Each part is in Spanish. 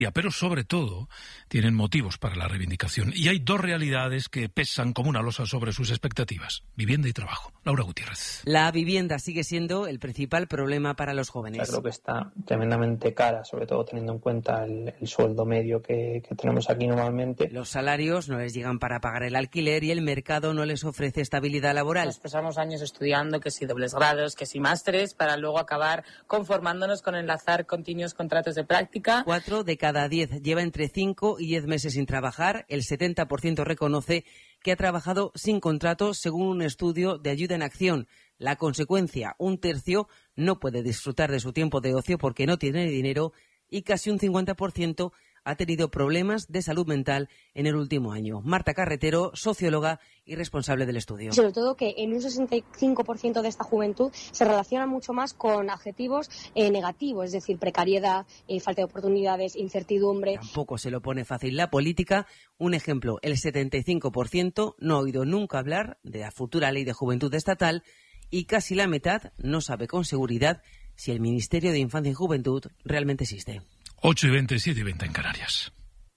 pero sobre todo tienen motivos para la reivindicación. Y hay dos realidades que pesan como una losa sobre sus expectativas: vivienda y trabajo. Laura Gutiérrez. La vivienda sigue siendo el principal problema para los jóvenes. Creo que está tremendamente cara, sobre todo teniendo en cuenta el sueldo medio que tenemos aquí normalmente. Los salarios no les llegan para pagar el alquiler y el mercado no les ofrece estabilidad laboral. Nos pasamos años estudiando, que si dobles grados, que si másteres, para luego acabar conformándonos con enlazar continuos contratos de práctica. 4 de cada 10 lleva entre 5 y 10 meses sin trabajar. El 70% reconoce que ha trabajado sin contrato, según un estudio de Ayuda en Acción. La consecuencia: un tercio no puede disfrutar de su tiempo de ocio porque no tiene dinero y casi un 50% ha tenido problemas de salud mental en el último año. Marta Carretero, socióloga y responsable del estudio. Sobre todo que en un 65% de esta juventud se relaciona mucho más con adjetivos negativos, es decir, precariedad, falta de oportunidades, incertidumbre. Tampoco se lo pone fácil la política. Un ejemplo: el 75% no ha oído nunca hablar de la futura ley de juventud estatal y casi la mitad no sabe con seguridad si el Ministerio de Infancia y Juventud realmente existe. 8:20, 7:20 en Canarias.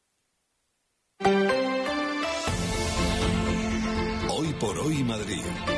Hoy por hoy Madrid.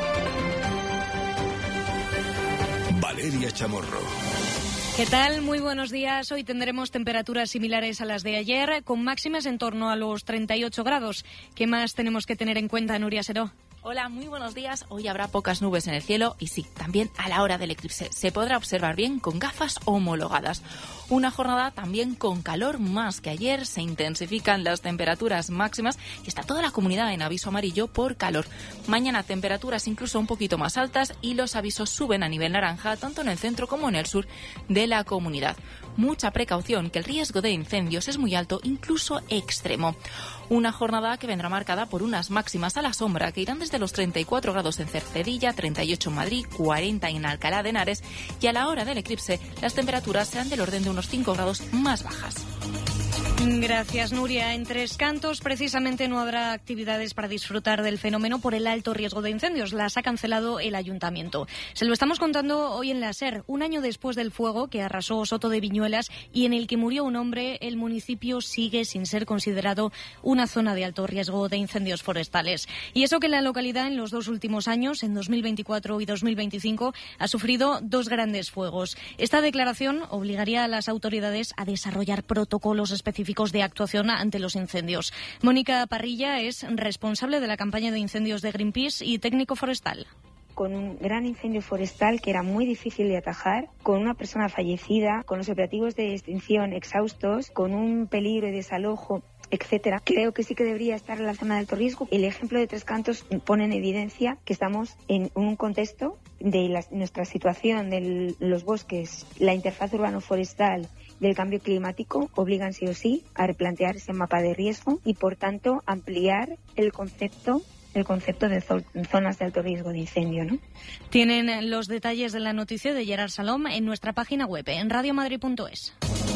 Valeria Chamorro. ¿Qué tal? Muy buenos días. Hoy tendremos temperaturas similares a las de ayer, con máximas en torno a los 38 grados. ¿Qué más tenemos que tener en cuenta, Nuria Seró? Hola, muy buenos días. Hoy habrá pocas nubes en el cielo y sí, también a la hora del eclipse. Se podrá observar bien con gafas homologadas. Una jornada también con calor más que ayer. Se intensifican las temperaturas máximas y está toda la comunidad en aviso amarillo por calor. Mañana temperaturas incluso un poquito más altas y los avisos suben a nivel naranja tanto en el centro como en el sur de la comunidad. Mucha precaución, que el riesgo de incendios es muy alto, incluso extremo. Una jornada que vendrá marcada por unas máximas a la sombra que irán desde los 34 grados en Cercedilla, 38 en Madrid, 40 en Alcalá de Henares, y a la hora del eclipse las temperaturas serán del orden de unos 5 grados más bajas. Gracias, Nuria. En Tres Cantos precisamente no habrá actividades para disfrutar del fenómeno por el alto riesgo de incendios. Las ha cancelado el ayuntamiento. Se lo estamos contando hoy en la SER. Un año después del fuego que arrasó Soto de Viñuelas y en el que murió un hombre, el municipio sigue sin ser considerado una zona de alto riesgo de incendios forestales. Y eso que la localidad en los 2 últimos años, en 2024 y 2025, ha sufrido 2 grandes fuegos. Esta declaración obligaría a las autoridades a desarrollar protocolos específicos de actuación ante los incendios. Mónica Parrilla es responsable de la campaña de incendios de Greenpeace y técnico forestal. Con un gran incendio forestal que era muy difícil de atajar, con una persona fallecida, con los operativos de extinción exhaustos, con un peligro de desalojo, etcétera. Creo que sí que debería estar en la zona de alto riesgo. El ejemplo de Tres Cantos pone en evidencia que estamos en un contexto de nuestra situación de los bosques, la interfaz urbano-forestal del cambio climático obligan sí o sí a replantear ese mapa de riesgo y, por tanto, ampliar el concepto de zonas de alto riesgo de incendio, ¿no? Tienen los detalles de la noticia de Gerard Salom en nuestra página web, en radiomadrid.es.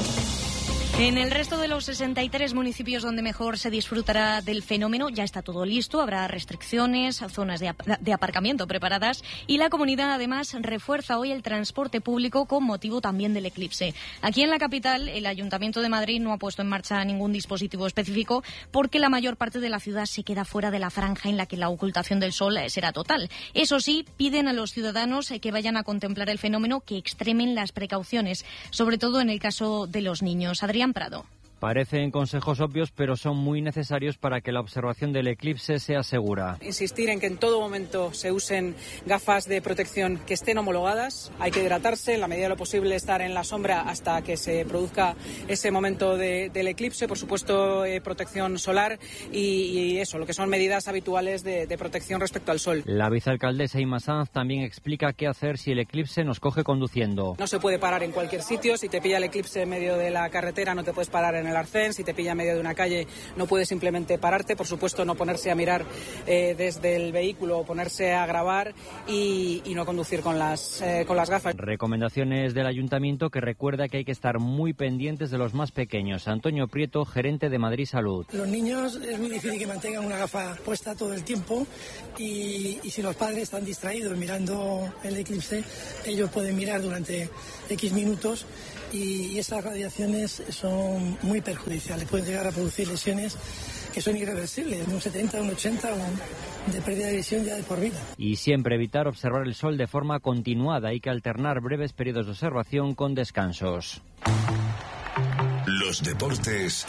En el resto de los 63 municipios donde mejor se disfrutará del fenómeno ya está todo listo. Habrá restricciones, zonas de aparcamiento preparadas y la comunidad además refuerza hoy el transporte público con motivo también del eclipse. Aquí en la capital el Ayuntamiento de Madrid no ha puesto en marcha ningún dispositivo específico porque la mayor parte de la ciudad se queda fuera de la franja en la que la ocultación del sol será total. Eso sí, piden a los ciudadanos que vayan a contemplar el fenómeno que extremen las precauciones, sobre todo en el caso de los niños. Adrián Prado. Parecen consejos obvios, pero son muy necesarios para que la observación del eclipse sea segura. Insistir en que en todo momento se usen gafas de protección que estén homologadas. Hay que hidratarse, en la medida de lo posible estar en la sombra hasta que se produzca ese momento del eclipse. Por supuesto, protección solar y eso, lo que son medidas habituales de protección respecto al sol. La vicealcaldesa Inma Sanz también explica qué hacer si el eclipse nos coge conduciendo. No se puede parar en cualquier sitio. Si te pilla el eclipse en medio de la carretera, no te puedes parar en el arcén. Si te pilla en medio de una calle, no puedes simplemente pararte. Por supuesto, no ponerse a mirar desde el vehículo o ponerse a grabar y no conducir con las gafas. Recomendaciones del Ayuntamiento que recuerda que hay que estar muy pendientes de los más pequeños. Antonio Prieto, gerente de Madrid Salud. Los niños es muy difícil que mantengan una gafa puesta todo el tiempo y si los padres están distraídos mirando el eclipse, ellos pueden mirar durante X minutos y esas radiaciones son muy perjudiciales, pueden llegar a producir lesiones que son irreversibles, de un 70, un 80 o de pérdida de visión ya de por vida. Y siempre evitar observar el sol de forma continuada. Hay que alternar breves periodos de observación con descansos. Los deportes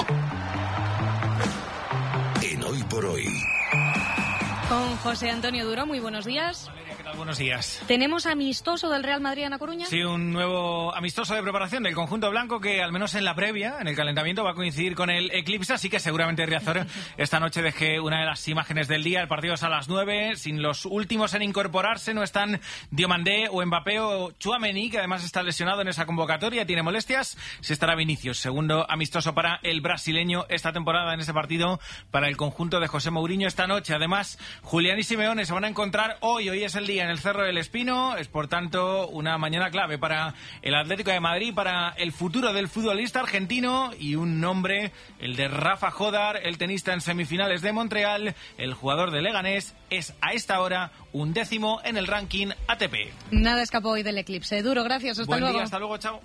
en Hoy por Hoy. Con José Antonio Duro, muy buenos días. Valeria, ¿qué tal? Buenos días. ¿Tenemos amistoso del Real Madrid en A Coruña? Sí, un nuevo amistoso de preparación del conjunto blanco que al menos en la previa, en el calentamiento, va a coincidir con el eclipse, así que seguramente Riazor esta noche deje una de las imágenes del día. El partido es a las 9, sin los últimos en incorporarse, no están Diomandé o Mbappé o Tchouaméni, que además está lesionado en esa convocatoria, tiene molestias. Se estará Vinicius, segundo amistoso para el brasileño esta temporada en ese partido para el conjunto de José Mourinho esta noche. Además, Julián y Simeone se van a encontrar hoy es el día en el Cerro del Espino, es por tanto una mañana clave para el Atlético de Madrid, para el futuro del futbolista argentino y un nombre, el de Rafa Jodar, el tenista en semifinales de Montreal, el jugador de Leganés, es a esta hora 11º en el ranking ATP. Nada escapó hoy del eclipse. Duro, gracias, hasta luego. Buen día, hasta luego, chao.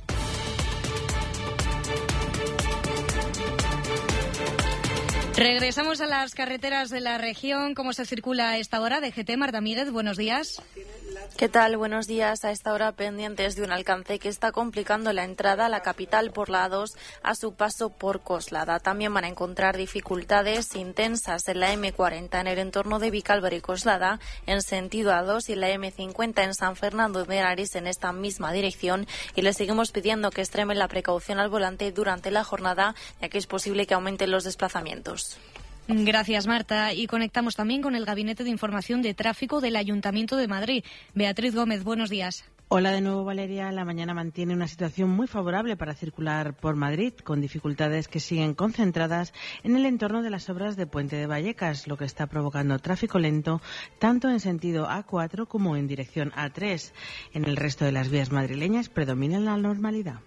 Regresamos a las carreteras de la región. ¿Cómo se circula a esta hora? DGT, Marta Míguez, buenos días. ¿Qué tal? Buenos días. A esta hora pendientes de un alcance que está complicando la entrada a la capital por la A2 a su paso por Coslada. También van a encontrar dificultades intensas en la M40 en el entorno de Vicálvaro y Coslada en sentido A2 y en la M50 en San Fernando de Henares en esta misma dirección. Y les seguimos pidiendo que extremen la precaución al volante durante la jornada, ya que es posible que aumenten los desplazamientos. Gracias, Marta. Y conectamos también con el Gabinete de Información de Tráfico del Ayuntamiento de Madrid. Beatriz Gómez, buenos días. Hola de nuevo, Valeria. La mañana mantiene una situación muy favorable para circular por Madrid, con dificultades que siguen concentradas en el entorno de las obras de Puente de Vallecas, lo que está provocando tráfico lento tanto en sentido A4 como en dirección A3. En el resto de las vías madrileñas predomina la normalidad.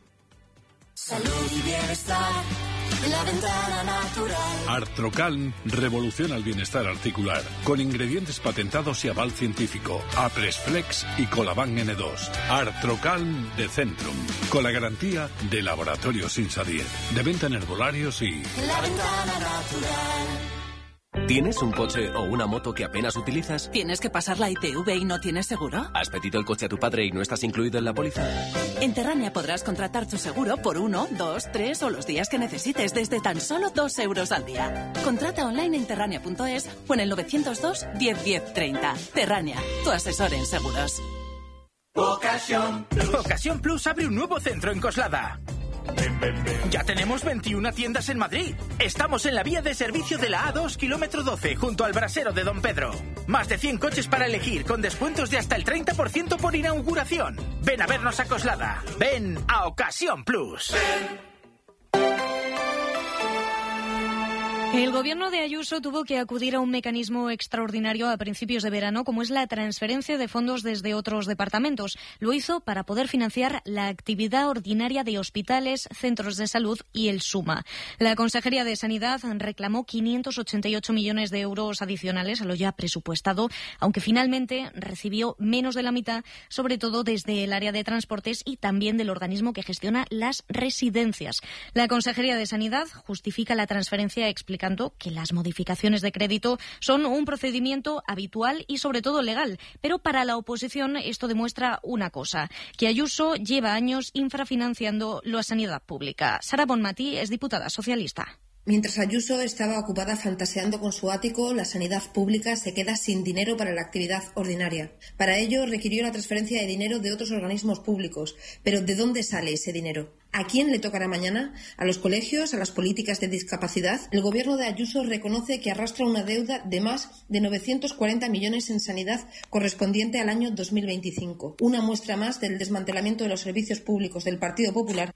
Salud y bienestar. La ventana natural. Artrocalm revoluciona el bienestar articular con ingredientes patentados y aval científico. Apresflex y Colaban N2. Artrocalm de Centrum, con la garantía de Laboratorios Insadiet, de venta en herbolarios y... La ventana natural. ¿Tienes un coche o una moto que apenas utilizas? ¿Tienes que pasar la ITV y no tienes seguro? ¿Has pedido el coche a tu padre y no estás incluido en la póliza? En Terrania podrás contratar tu seguro por 1, 2, 3 o los días que necesites desde tan solo 2 euros al día. Contrata online en terrania.es o en el 902 10 10 30. Terrania, tu asesor en seguros. Ocasión Plus abre un nuevo centro en Coslada. Ya tenemos 21 tiendas en Madrid. Estamos en la vía de servicio de la A2, kilómetro 12, junto al brasero de Don Pedro. Más de 100 coches para elegir, con descuentos de hasta el 30% por inauguración. Ven a vernos a Coslada. Ven a Ocasión Plus. El gobierno de Ayuso tuvo que acudir a un mecanismo extraordinario a principios de verano, como es la transferencia de fondos desde otros departamentos. Lo hizo para poder financiar la actividad ordinaria de hospitales, centros de salud y el SUMA. La Consejería de Sanidad reclamó 588 millones de euros adicionales a lo ya presupuestado, aunque finalmente recibió menos de la mitad, sobre todo desde el área de transportes y también del organismo que gestiona las residencias. La Consejería de Sanidad justifica la transferencia explicando que las modificaciones de crédito son un procedimiento habitual y sobre todo legal. Pero para la oposición esto demuestra una cosa, que Ayuso lleva años infrafinanciando la sanidad pública. Sara Bonmatí es diputada socialista. Mientras Ayuso estaba ocupada fantaseando con su ático, la sanidad pública se queda sin dinero para la actividad ordinaria. Para ello requirió la transferencia de dinero de otros organismos públicos. Pero ¿de dónde sale ese dinero? ¿A quién le tocará mañana? ¿A los colegios? ¿A las políticas de discapacidad? El gobierno de Ayuso reconoce que arrastra una deuda de más de 940 millones en sanidad correspondiente al año 2025. Una muestra más del desmantelamiento de los servicios públicos del Partido Popular.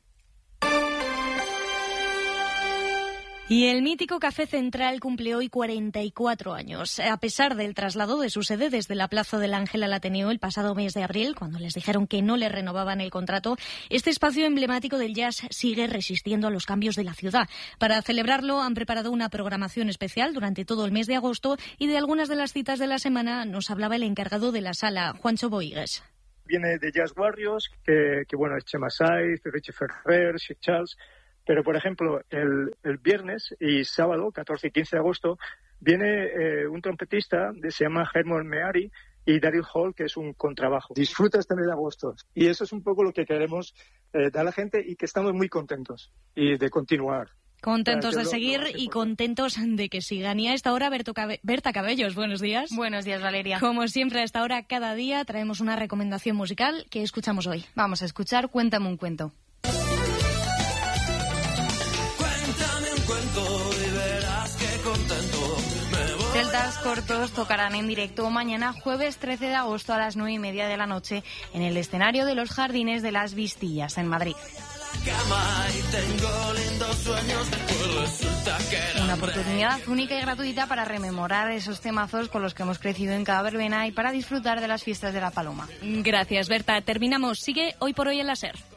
Y el mítico Café Central cumple hoy 44 años. A pesar del traslado de su sede desde la Plaza del Ángel al Ateneo el pasado mes de abril, cuando les dijeron que no le renovaban el contrato, este espacio emblemático del jazz sigue resistiendo a los cambios de la ciudad. Para celebrarlo han preparado una programación especial durante todo el mes de agosto y de algunas de las citas de la semana nos hablaba el encargado de la sala, Juancho Boigues. Viene de Jazz Warriors, que bueno, es Chema Saiz, Richie Ferrer, Sheik Charles. Pero, por ejemplo, el viernes y sábado, 14 y 15 de agosto, viene un trompetista que se llama Hermon Meari y Daryl Hall, que es un contrabajo. Disfruta este mes de agosto. Y eso es un poco lo que queremos dar a la gente y que estamos muy contentos y de continuar. Contentos de seguir y contentos de que sigan. Y a esta hora, Berta Cabellos, buenos días. Buenos días, Valeria. Como siempre, a esta hora, cada día, traemos una recomendación musical que escuchamos hoy. Vamos a escuchar Cuéntame un cuento. Celtas Cortos tocarán en directo mañana, jueves 13 de agosto a las 9:30 de la noche en el escenario de los Jardines de las Vistillas, en Madrid. Una oportunidad única y gratuita para rememorar esos temazos con los que hemos crecido en cada verbena y para disfrutar de las fiestas de la Paloma. Gracias, Berta. Terminamos. Sigue Hoy por Hoy en la SER.